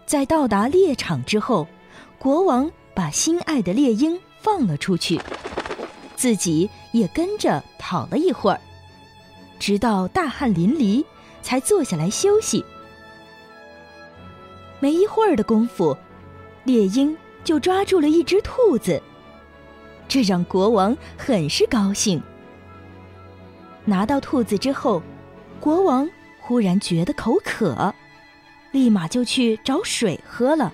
在到达猎场之后，国王把心爱的猎鹰放了出去，自己也跟着跑了一会儿，直到大汗淋漓，才坐下来休息。没一会儿的功夫，猎鹰就抓住了一只兔子，这让国王很是高兴。拿到兔子之后，国王忽然觉得口渴，立马就去找水喝了。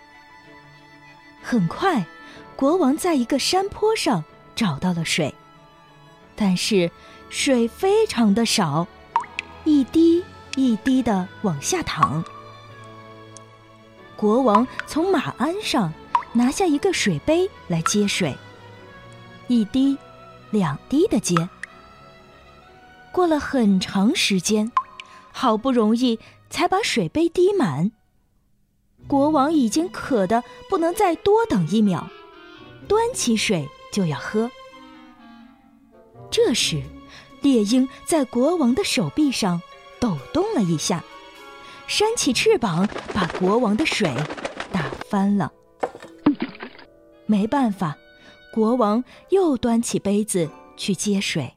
很快，国王在一个山坡上找到了水，但是水非常的少，一滴一滴地往下淌。国王从马鞍上拿下一个水杯来接水，一滴两滴的接。过了很长时间，好不容易才把水杯滴满。国王已经渴得不能再多等一秒，端起水就要喝。这时，猎鹰在国王的手臂上抖动了一下，扇起翅膀把国王的水打翻了。没办法，国王又端起杯子去接水。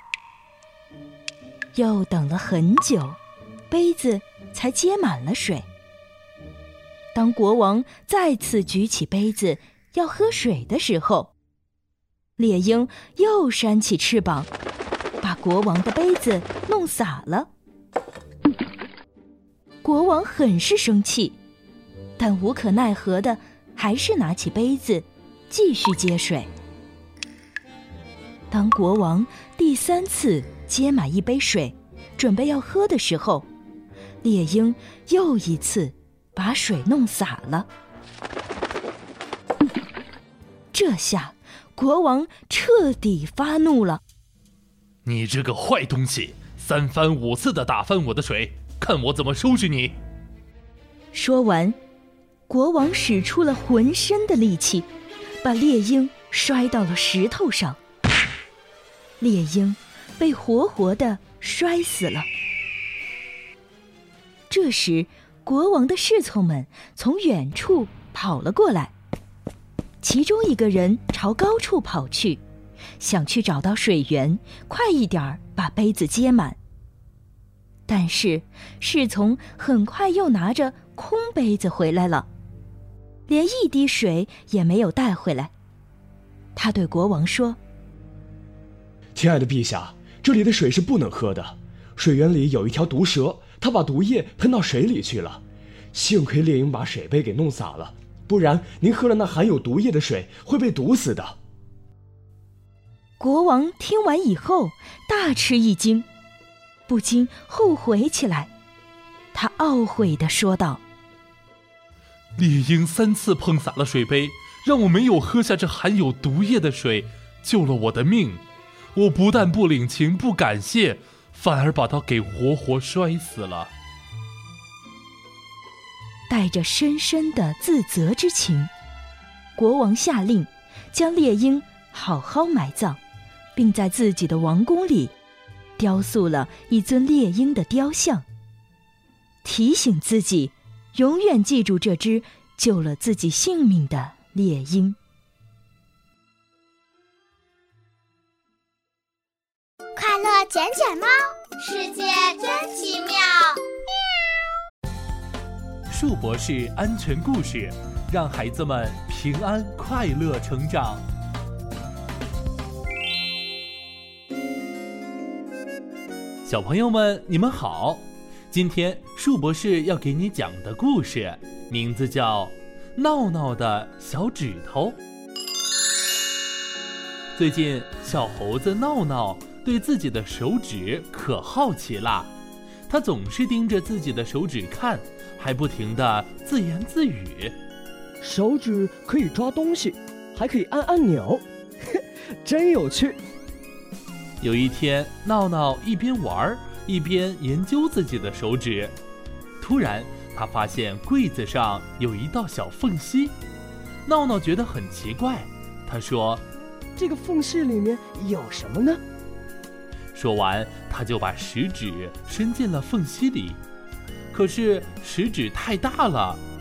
又等了很久，杯子才接满了水。当国王再次举起杯子要喝水的时候，猎鹰又扇起翅膀，把国王的杯子弄洒了。国王很是生气，但无可奈何的还是拿起杯子继续接水。当国王第3次接满一杯水，准备要喝的时候，猎鹰又一次把水弄洒了。这下国王彻底发怒了。 你这个坏东西，3番5次地打翻我的水，看我怎么收拾你！ 说完，国王使出了浑身的力气，把猎鹰摔到了石头上。猎鹰被活活地摔死了。这时，国王的侍从们从远处跑了过来，其中一个人朝高处跑去，想去找到水源，快一点儿把杯子接满。但是侍从很快又拿着空杯子回来了，连一滴水也没有带回来。他对国王说： 亲爱的陛下，这里的水是不能喝的，水源里有一条毒蛇，它把毒液喷到水里去了。幸亏猎鹰把水杯给弄洒了，不然您喝了那含有毒液的水会被毒死的。 国王听完以后大吃一惊，不禁后悔起来。他懊悔地说道： 猎鹰3次碰洒了水杯，让我没有喝下这含有毒液的水，救了我的命。我不但不领情不感谢，反而把它给活活摔死了。 带着深深的自责之情，国王下令将猎鹰好好埋葬，并在自己的王宫里雕塑了一尊猎鹰的雕像，提醒自己永远记住这只救了自己性命的猎鹰。 快乐捡捡猫，世界真奇妙。 树博士安全故事，让孩子们平安快乐成长。小朋友们，你们好！今天树博士要给你讲的故事，名字叫《闹闹的小指头》。最近，小猴子闹闹对自己的手指可好奇啦，他总是盯着自己的手指看，还不停地自言自语： 手指可以抓东西，还可以按按钮，真有趣。 有一天，闹闹一边玩一边研究自己的手指，突然他发现柜子上有一道小缝隙。闹闹觉得很奇怪，他说： 这个缝隙里面有什么呢？ 说完，他就把食指伸进了缝隙里，可是食指太大了，